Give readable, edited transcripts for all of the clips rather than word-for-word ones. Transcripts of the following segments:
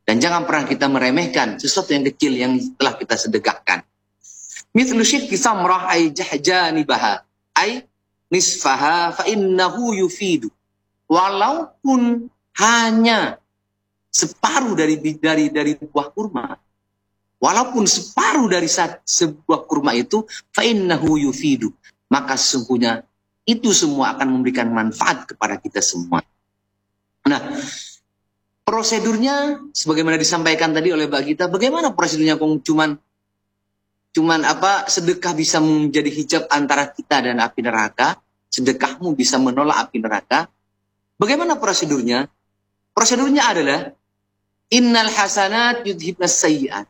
Dan jangan pernah kita meremehkan sesuatu yang kecil yang telah kita sedekahkan. Mithlu syidki samrah ay jahjanibaha ay nisfaha fa innahu yufidu. Walaupun hanya separuh dari buah kurma, walaupun separuh dari sebuah kurma itu, fa innahu yufidu, maka sesungguhnya itu semua akan memberikan manfaat kepada kita semua. Nah, prosedurnya sebagaimana disampaikan tadi oleh Mbak Gita, bagaimana prosedurnya kok cuman sedekah bisa menjadi hijab antara kita dan api neraka, sedekahmu bisa menolak api neraka. Bagaimana prosedurnya? Prosedurnya adalah innal hasanat yudhibnas sayyi'at.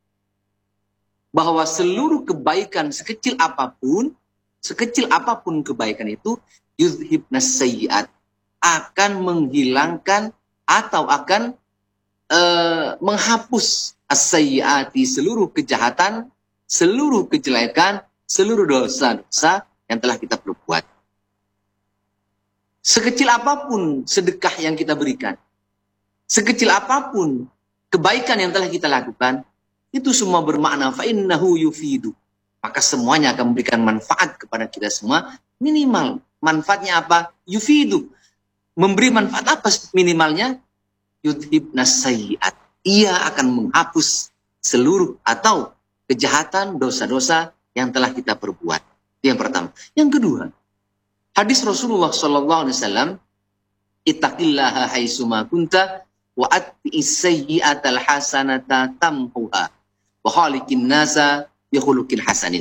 Bahwa seluruh kebaikan sekecil apapun kebaikan itu yudhibnas sayyi'at, akan menghilangkan atau akan menghapus as-sayyi'ati, seluruh kejahatan, seluruh kejelekan, seluruh dosa-dosa yang telah kita perbuat. Sekecil apapun sedekah yang kita berikan, sekecil apapun kebaikan yang telah kita lakukan, itu semua bermakna fa innahu yufidu. Maka semuanya akan memberikan manfaat kepada kita semua. Minimal manfaatnya apa? Yufidu. Memberi manfaat apa minimalnya? Yudhibnas sayyi'at. Ia akan menghapus seluruh atau kejahatan, dosa-dosa yang telah kita perbuat. Itu yang pertama. Yang kedua, hadis Rasulullah SAW, ittaqillaha haitsuma kunta wa atbi'is sayyi'atal hasanata tamhuha wa khaliqin nasa bi khuluqin hasanin.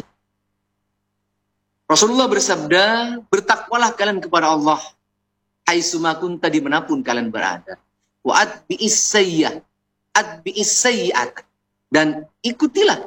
Rasulullah bersabda, bertakwalah kalian kepada Allah haitsuma kunta, dimanapun kalian berada. Wa atbi'is sayyi'at, dan ikutilah,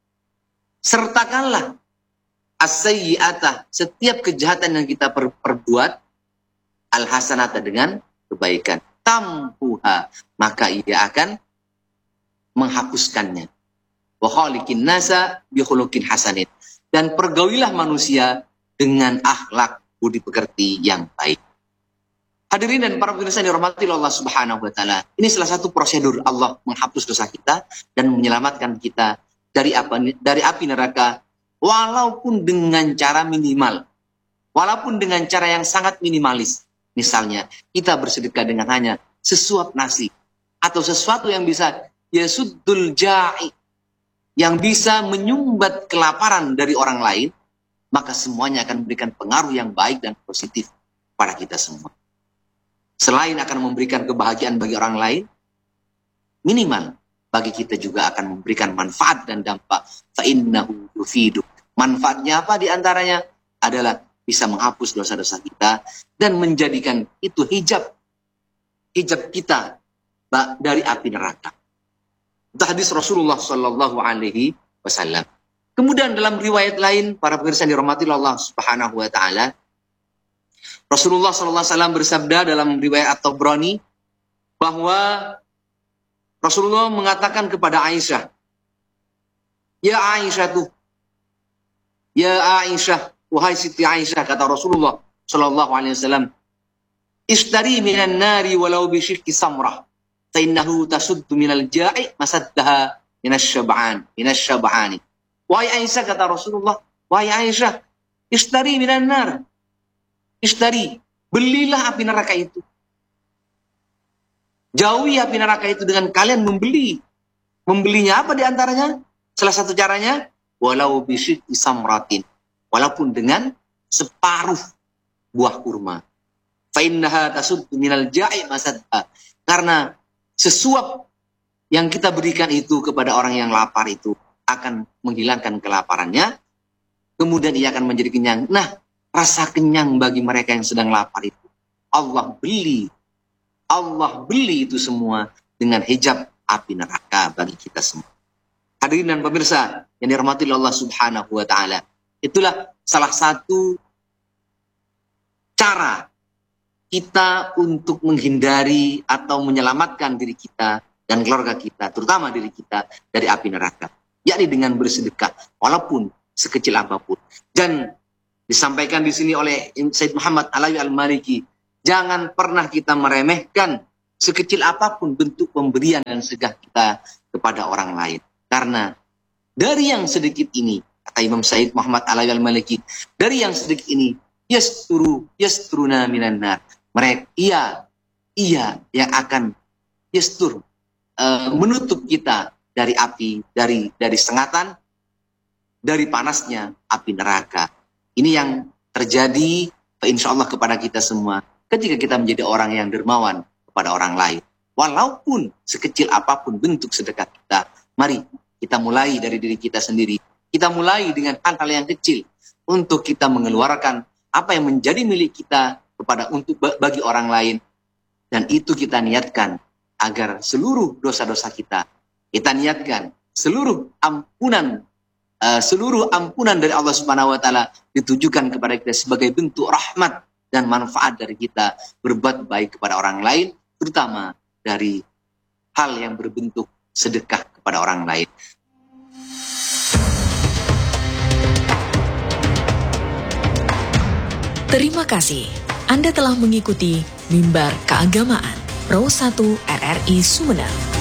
sertakanlah as-sayyi'ata, setiap kejahatan yang kita perbuat, al-hasanata, dengan kebaikan, tamhuha, maka ia akan menghapuskannya. Wa khaliqin nasa bi khuluqin hasanin, dan pergaulilah manusia dengan akhlak budi pekerti yang baik. Hadirin dan para pemirsa yang dirahmati Allah Subhanahu wa taala, ini salah satu prosedur Allah menghapus dosa kita dan menyelamatkan kita dari api neraka, walaupun dengan cara minimal, walaupun dengan cara yang sangat minimalis. Misalnya kita bersedekah dengan hanya sesuap nasi atau sesuatu yang bisa yasuddul ja'i, yang bisa menyumbat kelaparan dari orang lain, maka semuanya akan memberikan pengaruh yang baik dan positif pada kita semua. Selain akan memberikan kebahagiaan bagi orang lain, minimal bagi kita juga akan memberikan manfaat dan dampak. Fa innahu yufidu. Manfaatnya apa diantaranya? Adalah bisa menghapus dosa-dosa kita dan menjadikan itu hijab kita dari api neraka. Itu hadis Rasulullah Sallallahu Alaihi Wasallam. Kemudian dalam riwayat lain, para pemirsa yang dirahmati Allah Subhanahu Wa Taala, Rasulullah Sallallahu Alaihi Wasallam bersabda dalam riwayat At-Tabrani bahwa Rasulullah mengatakan kepada Aisyah, Ya Aisyah, wahai Siti Aisyah, kata Rasulullah Sallallahu Alaihi Wasallam, ishtari minan nari walau bisyikki samrah, fa innahu tasuddu minal ja'i masaddaha minasyab'ani. Wahai Aisyah, kata Rasulullah, wahai Aisyah, ishtari minan nar, ishtari, belilah api neraka itu. Jauhi api neraka itu dengan kalian membeli. Membelinya apa diantaranya? Salah satu caranya, walau bisyikki samratin, walaupun dengan separuh buah kurma. Fa innaha tasuddu minal ja'i masaddaha. Karena sesuap yang kita berikan itu kepada orang yang lapar itu akan menghilangkan kelaparannya, kemudian ia akan menjadi kenyang. Nah, rasa kenyang bagi mereka yang sedang lapar itu, Allah beli itu semua dengan hijab api neraka bagi kita semua. Hadirin dan pemirsa yang dirahmati Allah Subhanahu wa taala, itulah salah satu cara kita untuk menghindari atau menyelamatkan diri kita dan keluarga kita, terutama diri kita, dari api neraka, yakni dengan bersedekah walaupun sekecil apapun. Dan disampaikan di sini oleh Sayyid Muhammad Alawi Al-Maliki, jangan pernah kita meremehkan sekecil apapun bentuk pemberian dan sedekah kita kepada orang lain. Karena dari yang sedikit ini, kata Imam Said Muhammad Alawi Al-Maliki, dari yang sedikit ini, yastruna minan nar. Mereka, ia yang akan menutup kita dari api, dari sengatan, dari panasnya api neraka. Ini yang terjadi insya Allah kepada kita semua ketika kita menjadi orang yang dermawan kepada orang lain. Walaupun sekecil apapun bentuk sedekah kita, mari kita mulai dari diri kita sendiri. Kita mulai dengan hal-hal yang kecil untuk kita mengeluarkan apa yang menjadi milik kita bagi orang lain, dan itu kita niatkan agar seluruh dosa-dosa kita niatkan seluruh ampunan dari Allah Subhanahu wa taala ditujukan kepada kita sebagai bentuk rahmat dan manfaat dari kita berbuat baik kepada orang lain, terutama dari hal yang berbentuk sedekah kepada orang lain. Terima kasih Anda telah mengikuti Mimbar Keagamaan Pro 1 RRI Sumeneb.